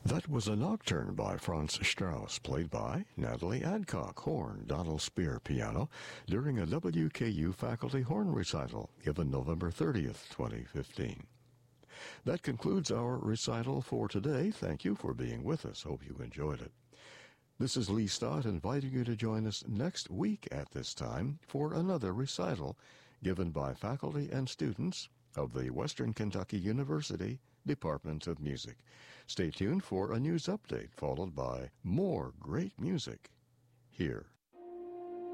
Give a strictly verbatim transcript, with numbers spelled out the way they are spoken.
That was a nocturne by Franz Strauss, played by Natalie Adcock, horn, Donald Spear, piano, during a W K U faculty horn recital given November thirtieth, twenty fifteen. That concludes our recital for today. Thank you for being with us. Hope you enjoyed it. This is Lee Stott inviting you to join us next week at this time for another recital given by faculty and students of the Western Kentucky University Department of Music. Stay tuned for a news update followed by more great music here.